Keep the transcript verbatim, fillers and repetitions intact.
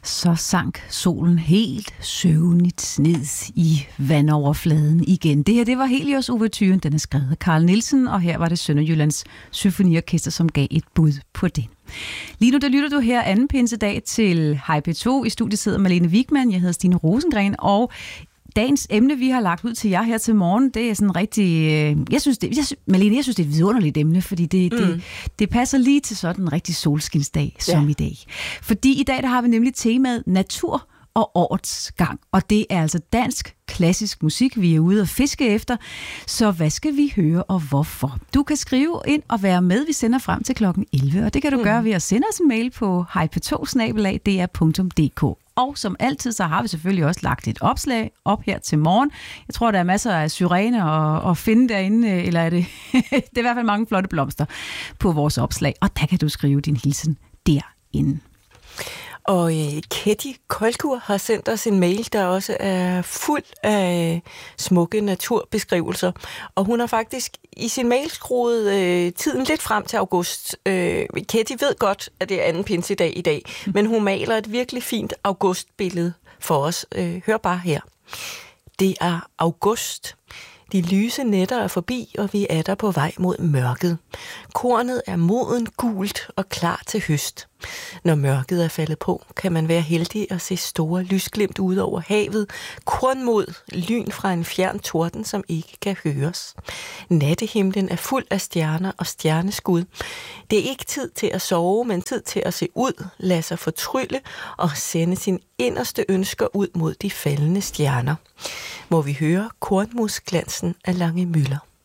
Så sank solen helt søvnigt ned i vandoverfladen igen. Det her, det var Helios Ouverturen. Den er skrevet af Carl Nielsen, og her var det Sønderjyllands Symfoniorkester, som gav et bud på det. Lige nu der lytter du her anden pinsedag til Hej P to. I studiet sidder Malene Wigman, jeg hedder Stine Rosengren, og dagens emne, vi har lagt ud til jer her til morgen, det er sådan rigtig... Øh, jeg synes, det, jeg synes, Malene, jeg synes, det er et vidunderligt emne, fordi det, mm. det, det passer lige til sådan en rigtig solskinsdag som ja. i dag. Fordi i dag, der har vi nemlig temaet natur og årets gang. Og det er altså dansk klassisk musik, vi er ude og fiske efter. Så hvad skal vi høre, og hvorfor? Du kan skrive ind og være med. Vi sender frem til klokken elleve, og det kan du mm. gøre ved at sende os en mail på hej p to snabel-a d r punktum d k. Og som altid, så har vi selvfølgelig også lagt et opslag op her til morgen. Jeg tror, der er masser af syrener at, at finde derinde, eller er det, det er i hvert fald mange flotte blomster på vores opslag. Og der kan du skrive din hilsen derinde. Og øh, Ketty Kolkur har sendt os en mail, der også er fuld af smukke naturbeskrivelser. Og hun har faktisk i sin mail skruet øh, tiden lidt frem til august. Øh, Ketty ved godt, at det er anden pinsedag i dag, mm. men hun maler et virkelig fint augustbillede for os. Øh, hør bare her. Det er august. De lyse nætter er forbi, og vi er der på vej mod mørket. Kornet er moden gult og klar til høst. Når mørket er faldet på, kan man være heldig at se store lysglimt ud over havet. Kornmod, lyn fra en fjern torden, som ikke kan høres. Nattehimlen er fuld af stjerner og stjerneskud. Det er ikke tid til at sove, men tid til at se ud, lade sig fortrylle og sende sine inderste ønsker ud mod de faldende stjerner. Må vi høre kornmusglansen af Lange Møller.